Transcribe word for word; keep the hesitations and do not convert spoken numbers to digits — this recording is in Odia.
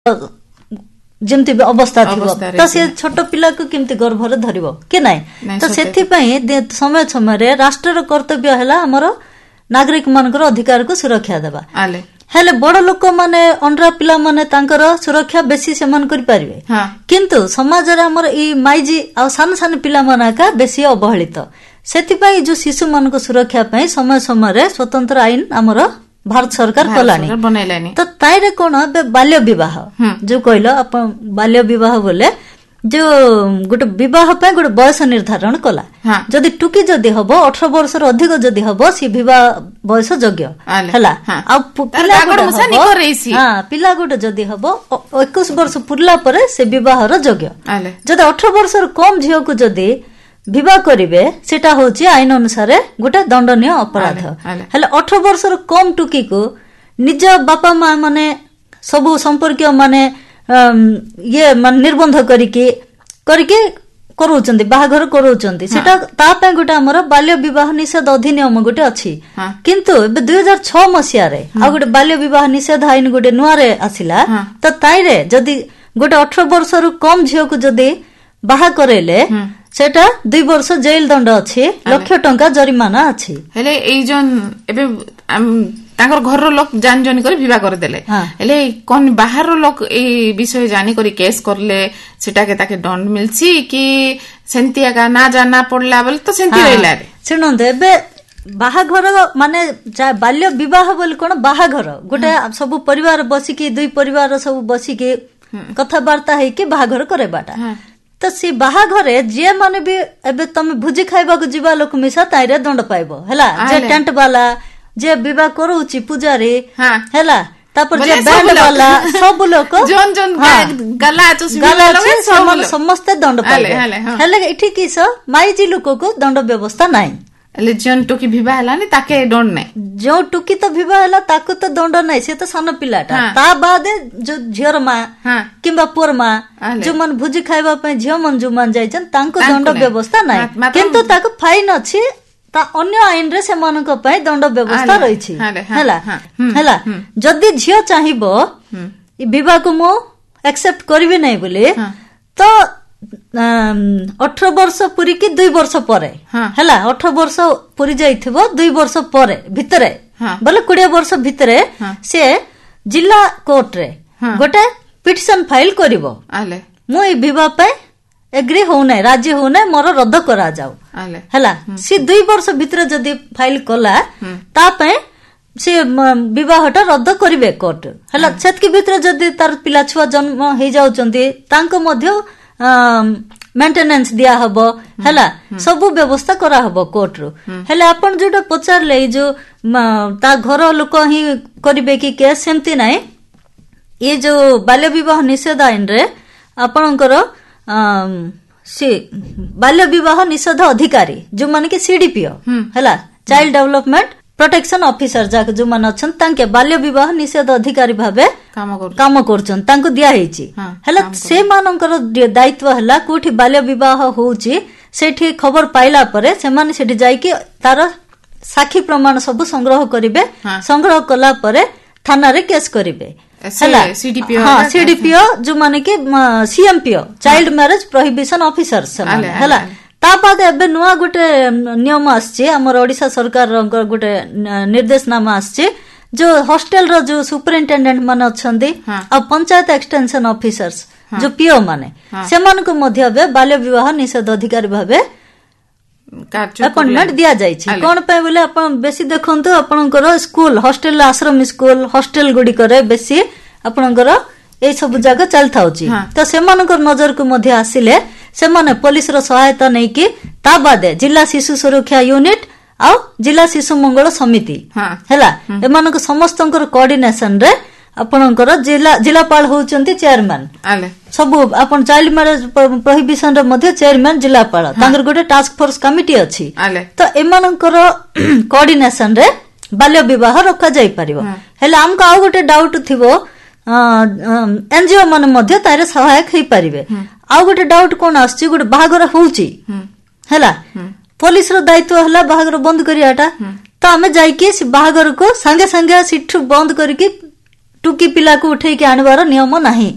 ଯେମିତି ଅବସ୍ଥା ଥିବ ତ ସେ ଛୋଟ ପିଲାକୁ କେମିତି ଗର୍ଭରେ ଧରିବ କି ନାଇଁ। ତ ସେଥିପାଇଁ ସମୟ ସମୟରେ ରାଷ୍ଟ୍ରର କର୍ତ୍ତବ୍ୟ ହେଲା ଆମର ନାଗରିକ ମାନଙ୍କର ଅଧିକାରକୁ ସୁରକ୍ଷା ଦେବା। ହେଲେ ବଡ ଲୋକ ମାନେ ଅଣ୍ଡରା ପିଲା ମାନେ ତାଙ୍କର ସୁରକ୍ଷା ବେଶୀ ସେମାନେ କରିପାରିବେ, କିନ୍ତୁ ସମାଜରେ ଆମର ଏଇ ମାଇଜି ଆଉ ସାନ ସାନ ପିଲାମାନେ ଏକା ବେଶୀ ଅବହେଳିତ। ସେଥିପାଇଁ ଯୋଉ ଶିଶୁ ମାନଙ୍କ ସୁରକ୍ଷା ପାଇଁ ସମୟ ସମୟରେ ସ୍ୱତନ୍ତ୍ର ଆଇନ ଆମର ଭାରତ ସରକାର କଲାଣି। ତ ତାଇରେ କଣ ଏବେ ବାଲ୍ୟ ବିବାହ ଯୋଉ କହିଲ ଆପଣ ବାଲ୍ୟ ବିବାହ ବୋଲେ ଯୋଉ ଗୋଟେ ବିବାହ ପାଇଁ ଗୋଟେ ବୟସ ନିର୍ଦ୍ଧାରଣ କଲା। ଯଦି ଟୁକି ଯଦି ହବ ଅଠର ବର୍ଷର ଅଧିକ ଯଦି ହବ ସେ ବିବାହ ବୟସ ଯୋଗ୍ୟ ହେଲା। ଆଉ ପିଲା ଗୋଟେ ଯଦି ହବ ଏକୋଇଶ ବର୍ଷ ପୁରିଲା ପରେ ସେ ବିବାହର ଯୋଗ୍ୟ। ଯଦି ଅଠର ବର୍ଷର କମ ଝିଅକୁ ଯଦି ବିବାହ କରିବେ ସେଟା ହଉଛି ଆଇନ ଅନୁସାରେ ଗୋଟେ ଦଣ୍ଡନୀୟ ଅପରାଧ। ହେଲେ ଅଠର ବର୍ଷର କମ ଟୁକିକୁ ନିଜ ବାପା ମା ମାନେ ସବୁ ସମ୍ପର୍କୀୟ ମାନେ ଇଏ ମାନେ ନିର୍ବନ୍ଧ କରିକି କରିକି କରାଉଛନ୍ତି, ବାହାଘର କରାଉଛନ୍ତି, ସେଟା ତା ପାଇଁ ଗୋଟେ ଆମର ବାଲ୍ୟ ବିବାହ ନିଷେଧ ଅଧିନିୟମ ଗୋଟେ ଅଛି। କିନ୍ତୁ ଏବେ ଦୁଇ ହଜାର ଛଅ ମସିହାରେ ଆଉ ଗୋଟେ ବାଲ୍ୟ ବିବାହ ନିଷେଧ ଆଇନ ଗୋଟେ ନୂଆରେ ଆସିଲା। ତ ତାଇରେ ଯଦି ଗୋଟେ ଅଠର ବର୍ଷରୁ କମ ଝିଅକୁ ଯଦି ବାହା କରେଇଲେ ସେଟା ଦୁଇ ବର୍ଷ ଜେଲ ଦଣ୍ଡ ଅଛି, ଲକ୍ଷ ଟଙ୍କା ଜରିମାନା ଅଛି। ହେଲେ ଏଇ ଜନ ଏବେ ତାଙ୍କର ଘରର ଲୋକ ଜାଣି ଜାଣି କରି ବିବାହ କରିଦେଲେ, ହେଲେ କଣ ବାହାର ଲୋକ ଏଇ ବିଷୟ ଜାଣିକରି କେସ୍ କରଲେ ସେଟାକେ ତାକେ ଦଣ୍ଡ ମିଳଛି କି ସେମିତି ଏକା ନା ଜାନା ପଡିଲା ବୋଲେ ତ ସେମିତି ରହିଲା। ଶୁଣନ୍ତୁ ଏବେ ବାହାଘର ମାନେ ବାଲ୍ୟ ବିବାହ ବୋଲି କଣ ବାହାଘର ଗୋଟେ ସବୁ ପରିବାର ବସିକି ଦୁଇ ପରିବାର ସବୁ ବସିକି କଥାବାର୍ତ୍ତା ହେଇକି ବାହାଘର କରେଇବାଟା। ତ ସେ ବାହାଘରେ ଯିଏ ମାନେ ବି ଏବେ ତମେ ଭୋଜି ଖାଇବାକୁ ଯିବା ଲୋକ ମିଶା ତାଇରେ ଦଣ୍ଡ ପାଇବ ହେଲା। ଯେ ଟେଣ୍ଟ ବାଲା ଯେ ବିବାହ କରୁଛି ପୂଜାରୀ ହେଲା, ତାପରେ ଯେ ବ୍ୟାଣ୍ଡ ବାଲା ସବୁ ଲୋକ ସମସ୍ତେ ଦଣ୍ଡ ପାଇବେ। ହେଲେ ଏଠି କିସ ମାଇଜି ଲୋକକୁ ଦଣ୍ଡ ବ୍ୟବସ୍ଥା ନାହିଁ। ହେଲେ ଯେଉଁ ଟୁକି ବିବାହ ହେଲାନି ତାକେ ଦଣ୍ଡ ନାହିଁ। ଯୋଉ ଟୁକି ତ ବିବାହ ହେଲା ତାକୁ ତ ଦଣ୍ଡ ନାହିଁ, ସେ ତ ସାନ ପିଲାଟା। ତା ବାଦେ ଯୋଉ ଝିଅର ମା କିମ୍ବା ପୁଅର ମା ଯୋଉମାନେ ଭୋଜି ଖାଇବା ପାଇଁ ଝିଅ ମାନେ ଯୋଉମାନେ ଯାଇଛନ୍ତି ତାଙ୍କୁ ଦଣ୍ଡ ବ୍ୟବସ୍ଥା ନାହିଁ, କିନ୍ତୁ ତାକୁ ଫାଇନ ଅଛି। ତା ଅନ୍ୟ ଆଇନରେ ସେମାନଙ୍କ ପାଇଁ ଦଣ୍ଡ ବ୍ୟବସ୍ଥା ରହିଛି ହେଲା। ହେଲା ଯଦି ଝିଅ ଚାହିଁବ ବିବାହକୁ ମୁଁ ଆକ୍ସେପ୍ଟ କରିବି ନାହିଁ ବୋଲି ତ ଅଠର ବର୍ଷ ପୁରିକି ଦୁଇ ବର୍ଷ ପରେ ହେଲା, ଅଠର ବର୍ଷ ପୁରି ଯାଇଥିବ ଦୁଇ ବର୍ଷ ପରେ ଭିତରେ ବୋଲେ କୋଡିଏ ବର୍ଷ ଭିତରେ ସେ ଜିଲ୍ଲା କୋର୍ଟରେ ଗୋଟେ ପିଟିସନ ଫାଇଲ କରିବ, ମୁଁ ଏଇ ବିବାହ ପାଇଁ ଏଗ୍ରି ହଉନାହିଁ, ରାଜି ହଉନାହିଁ, ମୋର ରଦ୍ଦ କରାଯାଉ ହେଲା। ସେ ଦୁଇ ବର୍ଷ ଭିତରେ ଯଦି ଫାଇଲ କଲା ତା ପାଇଁ ସେ ବିବାହଟା ରଦ୍ଦ କରିବେ କୋର୍ଟ ହେଲା। ସେତିକି ଭିତରେ ଯଦି ତାର ପିଲା ଛୁଆ ଜନ୍ମ ହେଇଯାଉଛନ୍ତି ତାଙ୍କୁ ମଧ୍ୟ ମେଣ୍ଟେନାନ୍ସ ଦିଆହବ ହେଲା, ସବୁ ବ୍ୟବସ୍ଥା କରାହବ କୋର୍ଟରୁ। ହେଲେ ଆପଣ ଯୋଉଟା ପଚାରିଲେ ଏଇ ଯୋଉ ତା ଘର ଲୋକ ହିଁ କରିବେ କି କେସ୍, ସେମିତି ନାହିଁ। ଏ ଯୋଉ ବାଲ୍ୟ ବିବାହ ନିଷେଧ ଆଇନରେ ଆପଣଙ୍କର ସେ ବାଲ୍ୟ ବିବାହ ନିଷେଧ ଅଧିକାରୀ ଯୋଉମାନେ କି ସିଡିପିଓ ହେଲା, ଚାଇଲ୍ଡ ଡେଭଲପମେଣ୍ଟ ପ୍ରୋଟେକ୍ସନ ଅଫିସର ଯାକ ଯୋଉମାନେ ଅଛନ୍ତି ତାଙ୍କେ ବାଲ୍ୟ ବିବାହ ନିଷେଧ ଅଧିକାରୀ ଭାବେ କାମ କରୁଛନ୍ତି, ତାଙ୍କୁ ଦିଆହେଇଛି। ହେଲା ସେମାନଙ୍କର ଦାୟିତ୍ୱ ହେଲା କୋଉଠି ବାଲ୍ୟ ବିବାହ ହଉଛି ସେଠି ଖବର ପାଇଲା ପରେ ସେମାନେ ସେଠି ଯାଇକି ତାର ସାକ୍ଷୀ ପ୍ରମାଣ ସବୁ ସଂଗ୍ରହ କରିବେ, ସଂଗ୍ରହ କଲା ପରେ ଥାନାରେ କେସ୍ କରିବେ ହେଲା। ସିଡିପିଓ ଯୋଉମାନେ କି ସିଏମପିଓ ଚାଇଲ୍ଡ ମ୍ୟାରେଜ ପ୍ରୋହିବିସନ ଅଫିସର ସେମାନେ ହେଲା। ତା ବାଦ ଏବେ ନୂଆ ଗୋଟେ ନିୟମ ଆସିଛି, ଆମର ଓଡିଶା ସରକାରଙ୍କ ଗୋଟେ ନିର୍ଦ୍ଦେଶନାମା ଆସିଛି, ଯୋଉ ହଷ୍ଟେଲ ର ଯୋଉ ସୁପରିନଟେଣ୍ଡେଣ୍ଟ ମାନେ ଅଛନ୍ତି ଆଉ ପଞ୍ଚାୟତ ଏକ୍ସଟେନସନ ଅଫିସର୍ସ ଯୋଉ ପିଓ ମାନେ ସେମାନଙ୍କୁ ମଧ୍ୟ ଏବେ ବାଲ୍ୟ ବିବାହ ନିଷେଧ ଅଧିକାରୀ ଭାବେ ଆପଏଣ୍ଟମେଣ୍ଟ ଦିଆଯାଇଛି। କଣ ପାଇଁ ବୋଲେ ଆପଣ ବେଶୀ ଦେଖନ୍ତୁ ଆପଣଙ୍କର ସ୍କୁଲ ହଷ୍ଟେଲ ଆଶ୍ରମୀ ସ୍କୁଲ ହଷ୍ଟେଲ ଗୁଡିକରେ ବେଶୀ ଆପଣଙ୍କର ଏଇ ସବୁ ଜାଗା ଚାଲିଥାଉଛି। ତ ସେମାନଙ୍କର ନଜରକୁ ମଧ୍ୟ ଆସିଲେ ସେମାନେ ପୋଲିସର ସହାୟତା ନେଇକି ତା ବାଦେ ଜିଲ୍ଲା ଶିଶୁ ସୁରକ୍ଷା ୟୁନିଟ ଆଉ ଜିଲ୍ଲା ଶିଶୁ ମଙ୍ଗଳ ସମିତି ହେଲା, ଏମାନଙ୍କ ସମସ୍ତଙ୍କର କୋଅର୍ଡିନେସନ ରେ ଆପଣଙ୍କର ଜିଲ୍ଲା ଜିଲ୍ଲାପାଳ ହଉଛନ୍ତି ଚେୟାରମ୍ୟାନ ସବୁ। ଆପଣ ଚାଇଲ୍ଡ ମ୍ୟାରେଜ ପ୍ରୋହିବିସନ ର ମଧ୍ୟ ଚେୟାରମ୍ୟାନ ଜିଲ୍ଲାପାଳ, ତାଙ୍କର ଗୋଟେ ଟାସ୍କ ଫୋର୍ସ କମିଟି ଅଛି। ତ ଏମାନଙ୍କର କୋଅର୍ଡିନେସନ ରେ ବାଲ୍ୟ ବିବାହ ରଖାଯାଇ ପାରିବ। ହେଲେ ଆମକୁ ଆଉ ଗୋଟେ ଡାଉଟ ଥିବ, ଏନଜିଓ ମାନେ ମଧ୍ୟ ତାର ସହାୟକ ହେଇପାରିବେ। ଆଉ ଗୋଟେ ଡାଉଟ କଣ ଆସୁଛି, ଗୋଟେ ବାହାଘର ହଉଛି ହେଲା, ପୋଲିସର ଦାୟିତ୍ୱ ହେଲା ବାହାଘର ବନ୍ଦ କରିବାଟା। ତ ଆମେ ଯାଇକି ସେ ବାହାଘରକୁ ସାଙ୍ଗେ ସାଙ୍ଗେ ସେଠୁ ବନ୍ଦ କରିକି ଟୁକି ପିଲାକୁ ଉଠେଇକି ଆଣିବାର ନିୟମ ନାହିଁ।